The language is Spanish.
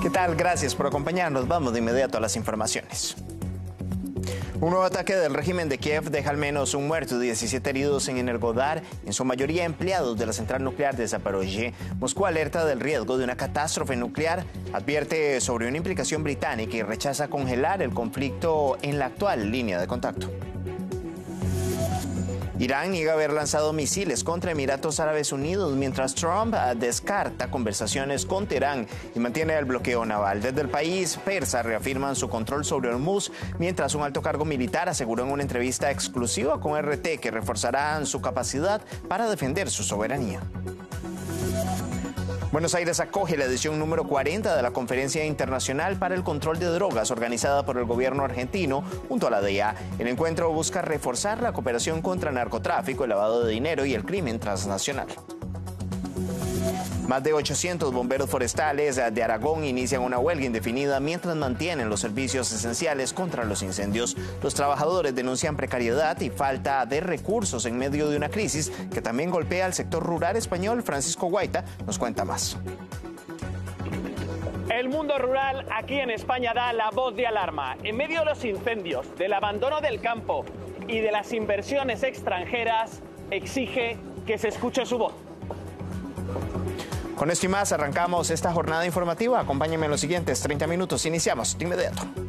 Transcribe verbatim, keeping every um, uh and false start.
¿Qué tal? Gracias por acompañarnos. Vamos de inmediato a las informaciones. Un nuevo ataque del régimen de Kiev deja al menos un muerto y diecisiete heridos en Energodar, en su mayoría empleados de la central nuclear de Zaporozhye. Moscú alerta del riesgo de una catástrofe nuclear, advierte sobre una implicación británica y rechaza congelar el conflicto en la actual línea de contacto. Irán niega haber lanzado misiles contra Emiratos Árabes Unidos, mientras Trump descarta conversaciones con Teherán y mantiene el bloqueo naval. Desde el país persa reafirman su control sobre Hormuz, mientras un alto cargo militar aseguró en una entrevista exclusiva con R T que reforzarán su capacidad para defender su soberanía. Buenos Aires acoge la edición número cuarenta de la Conferencia Internacional para el Control de Drogas organizada por el gobierno argentino junto a la D E A. El encuentro busca reforzar la cooperación contra el narcotráfico, el lavado de dinero y el crimen transnacional. Más de ochocientos bomberos forestales de Aragón inician una huelga indefinida mientras mantienen los servicios esenciales contra los incendios. Los trabajadores denuncian precariedad y falta de recursos en medio de una crisis que también golpea al sector rural español. Francisco Guaita nos cuenta más. El mundo rural aquí en España da la voz de alarma. En medio de los incendios, del abandono del campo y de las inversiones extranjeras, exige que se escuche su voz. Con esto y más arrancamos esta jornada informativa. Acompáñenme en los siguientes treinta minutos. Iniciamos de inmediato.